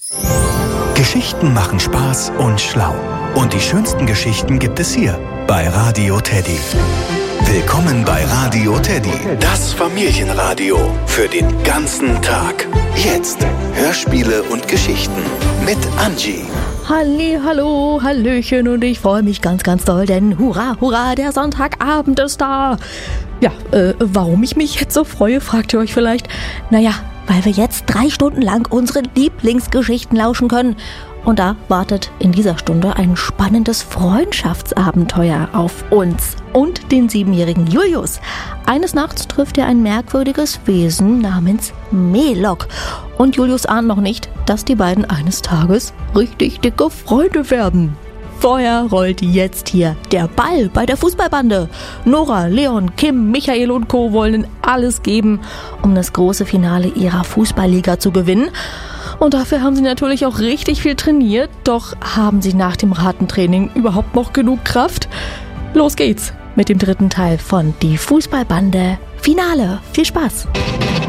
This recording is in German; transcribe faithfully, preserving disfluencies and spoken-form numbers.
Geschichten machen Spaß und schlau. Und die schönsten Geschichten gibt es hier bei Radio Teddy. Willkommen bei Radio Teddy, das Familienradio für den ganzen Tag. Jetzt Hörspiele und Geschichten mit Angie. Halli, hallo, hallöchen und ich freue mich ganz, ganz doll, denn hurra, hurra, der Sonntagabend ist da. Ja, äh, warum ich mich jetzt so freue, fragt ihr euch vielleicht. Naja, weil wir jetzt drei Stunden lang unsere Lieblingsgeschichten lauschen können. Und da wartet in dieser Stunde ein spannendes Freundschaftsabenteuer auf uns und den siebenjährigen Julius. Eines Nachts trifft er ein merkwürdiges Wesen namens Melok. Und Julius ahnt noch nicht, dass die beiden eines Tages richtig dicke Freunde werden. Vorher rollt jetzt hier der Ball bei der Fußballbande. Nora, Leon, Kim, Michael und Co. wollen alles geben, um das große Finale ihrer Fußballliga zu gewinnen. Und dafür haben sie natürlich auch richtig viel trainiert. Doch haben sie nach dem harten Training überhaupt noch genug Kraft? Los geht's mit dem dritten Teil von Die Fußballbande Finale. Viel Spaß!